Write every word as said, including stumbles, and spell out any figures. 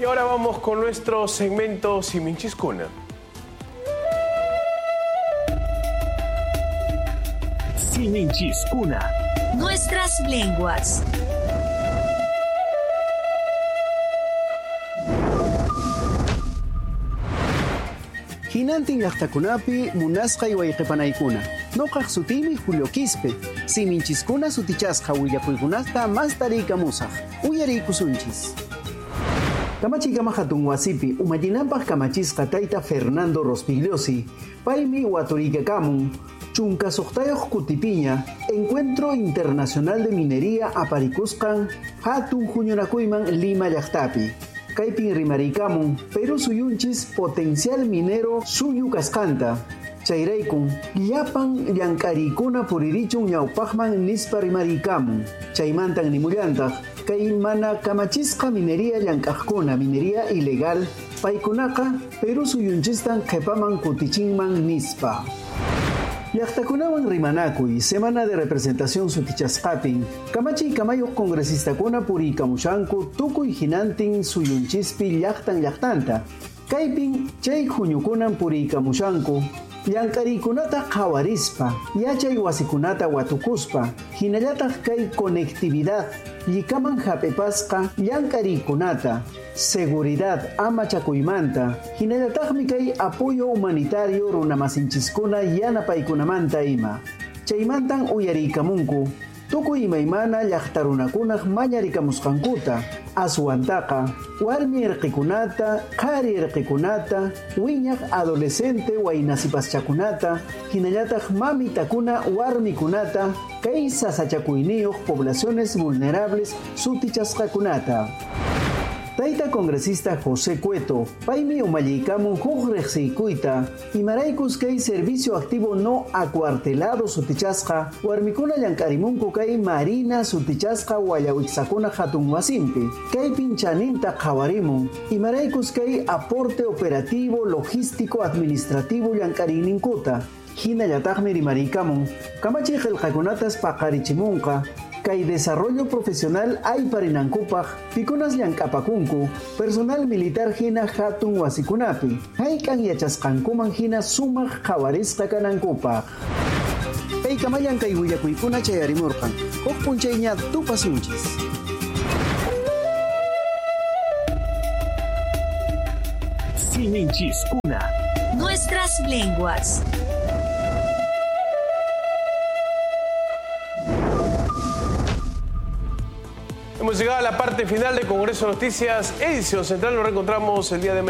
Y ahora vamos con nuestro segmento Siminchiscuna. Siminchiscuna. Nuestras lenguas. Hinantin llaqtakunapi munasqay wayqipanaykuna. Nuqaq sutimi Julio Quispe. Siminchiscuna sutichasqa willakuykunata mas tariykamusaq. Uyariykusunchis. Kamachikama hatun wasipi umallinanpaq kamachisqa tayta Fernando Rospigliosi. Paymi waturiykamun. Chunka suqtayuq kutipiña Encuentro Internacional de Minería aparikusqan hatun huñunakuyman Lima llaqtapi. Kaypin rimariykamun Perú suyunchis potencial minero suyu kasqanta. Chayraykun llapan llank'ariykuna puririchun ñawpaqman nispa rimariykamun. Chaymantan nimullantaq kay mana kamachisqa minería llank'aqkuna minería ilegal paykunaqa Perú suyunchistan qhipaman kutichinman nispa. Llaqtakunawan rimanakuy semana de representación sutichasqapin kamachiy kamayuq congresistakuna puriykamushanku tukuy hinantin suyunchispi llaqtan llaqtanta. Kaypin chay huñukunan puriykamushanku llank'ariykunata qhawarispa yachay wasikunata watukuspa hinallataq kay conectividad llikaman hap'ipasqa llank'ariykunata seguridad amachakuymanta hinallataqmi kay apoyo humanitario runamasinchiskuna yanapaykunamanta ima. Chaymantan uyariykamunku tukuy imaymana llaqta runakunaq mañarikamusqankuta aswantaqa warmi irqikunata qhari irqikunata wiñaq adolescente waynasipaschakunata hinallataq mamitakuna warmikunata kay sasachakuyniyuq poblaciones vulnerables sutichasqakunata. Tayta congresista José Cueto, paymi umallaykamun huk riqsiykuyta, imaraykus kay servicio activo no acuartelado sutichasqa, warmikuna llank'arimunku kay marina sutichasqa wallawiksakuna hatun wasimpi. Kaypin chaninta qhawarimun, imaraykus kay aporte operativo, logístico, administrativo llank'ariyninkuta. Hinallataqmi rimariykamun, kamachiy qillqakunatas paqarichimunqa, kay desarrollo profesional ayparinankupaq pikunas llank'apakunku personal militar hina hatun wasikunapi hayk'an yachasqankuman hina sumaq qhawarisqa kanankupaq. Kaykamallan kay willakuykuna chayarimurqan huk p'unchayña tupasunchis. Siminchiscuna. Nuestras lenguas. Hemos llegado a la parte final de Congreso Noticias, edición central. Nos reencontramos el día de mañana.